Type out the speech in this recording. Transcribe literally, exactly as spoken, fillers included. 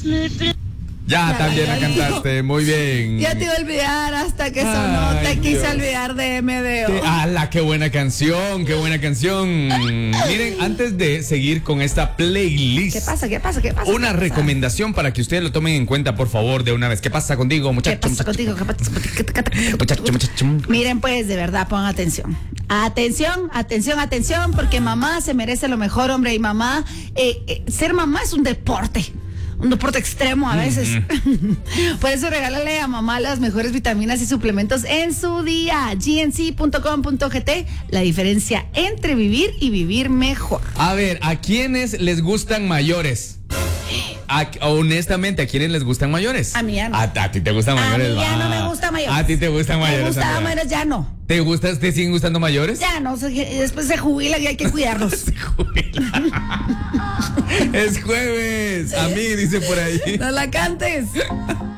Ya, Ya, también ya la dijo. cantaste, muy bien. Ya te iba a olvidar hasta que sonó. Ay, Te quise Dios. olvidar de M D O. Te- ¡Hala, qué buena canción! ¡Qué buena canción! Miren, antes de seguir con esta playlist, ¿Qué pasa? ¿Qué pasa? ¿Qué pasa? una ¿Qué pasa? recomendación para que ustedes lo tomen en cuenta, por favor, de una vez. ¿Qué pasa contigo, ¿Qué muchacho? pasa muchacho? contigo? ¿Qué pasa? Muchacho, muchacho. Miren, pues, de verdad, pongan atención. Atención, atención, atención, porque mamá se merece lo mejor, hombre. Y mamá, eh, eh, ser mamá es un deporte. Un deporte extremo a veces. Por eso regálale a mamá las mejores vitaminas y suplementos en su día. G N C punto com punto G T. La diferencia entre vivir y vivir mejor. A ver, ¿a quiénes les gustan mayores? A- honestamente, ¿a quiénes les gustan mayores? A mí ya no. A, a ti te gustan A mayores. mí ya va. no me gusta mayores. A ti te gustan mayores. Me gustaba Andrea. mayores, ya no. ¿Te gustas, te siguen gustando mayores? Ya no. se- Después se jubilan y hay que cuidarlos. Es jueves. A mí, dice por ahí. No la cantes.